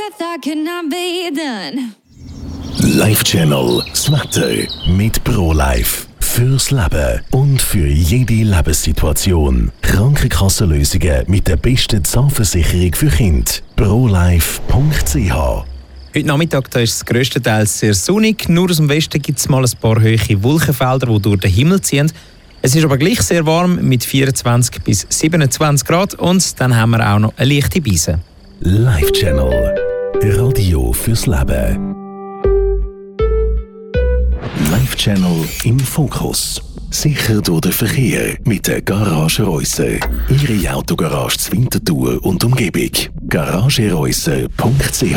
thought could not be done. Life Channel, das Wetter mit ProLife. Fürs Leben und für jede Lebenssituation. Krankenkassenlösungen mit der besten Zahnversicherung für Kinder. ProLife.ch. Heute Nachmittag da ist es grösstenteils sehr sonnig. Nur aus dem Westen gibt es mal ein paar hohe Wolkenfelder, die durch den Himmel ziehen. Es ist aber gleich sehr warm mit 24 bis 27 Grad und dann haben wir auch noch eine leichte Brise. Life Channel. Radio fürs Leben. Life Channel im Fokus. Sicher durch den Verkehr mit der Garage Reusser. Ihre Autogarage zur Winterthur und Umgebung. garagereusser.ch.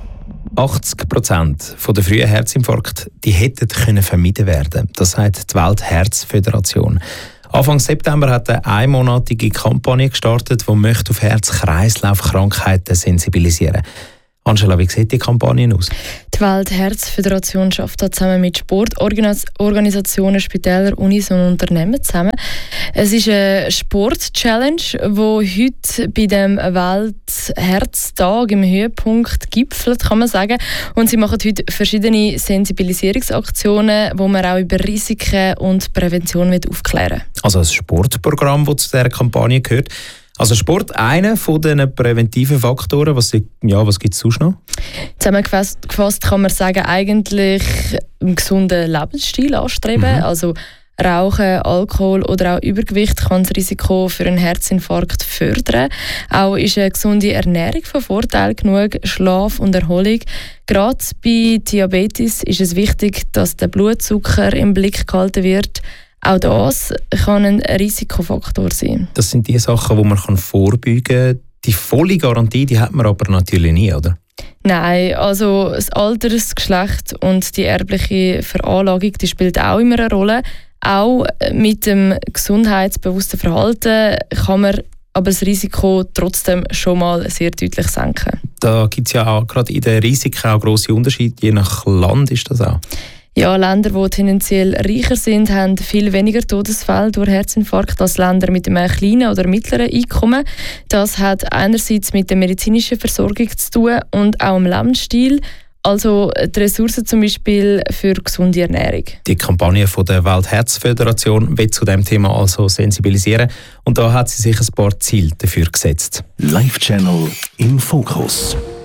80% der frühen Herzinfarkte die hätten vermieden werden können. Das sagt die Weltherzföderation. Anfang September hat eine einmonatige Kampagne gestartet, die möchte auf Herz-Kreislauf-Krankheiten sensibilisieren. Angela, wie sieht die Kampagne aus? Die Weltherzföderation arbeitet da zusammen mit Sportorganisationen, Spitälern, Unis und Unternehmen zusammen. Es ist eine Sport-Challenge, die heute bei dem Weltherztag im Höhepunkt gipfelt, kann man sagen. Und sie machen heute verschiedene Sensibilisierungsaktionen, wo man auch über Risiken und Prävention aufklären will. Also ein Sportprogramm, das zu dieser Kampagne gehört. Also Sport, einer von den präventiven Faktoren. Was gibt es sonst noch? Zusammengefasst kann man sagen, eigentlich einen gesunden Lebensstil anstreben. Also Rauchen, Alkohol oder auch Übergewicht kann das Risiko für einen Herzinfarkt fördern. Auch ist eine gesunde Ernährung von Vorteil genug, Schlaf und Erholung. Gerade bei Diabetes ist es wichtig, dass der Blutzucker im Blick gehalten wird. Auch das kann ein Risikofaktor sein. Das sind die Sachen, die man vorbeugen kann. Die volle Garantie die hat man aber natürlich nie, oder? Nein, also das Alter, das Geschlecht und die erbliche Veranlagung die spielt auch immer eine Rolle. Auch mit dem gesundheitsbewussten Verhalten kann man aber das Risiko trotzdem schon mal sehr deutlich senken. Da gibt es ja auch gerade in den Risiken auch grosse Unterschiede. Je nach Land ist das auch. Ja, Länder, die tendenziell reicher sind, haben viel weniger Todesfälle durch Herzinfarkt als Länder mit einem kleinen oder mittleren Einkommen. Das hat einerseits mit der medizinischen Versorgung zu tun und auch dem Lebensstil, also die Ressourcen zum Beispiel für gesunde Ernährung. Die Kampagne von der Weltherzföderation will zu diesem Thema also sensibilisieren und da hat sie sich ein paar Ziele dafür gesetzt. Life Channel im Fokus.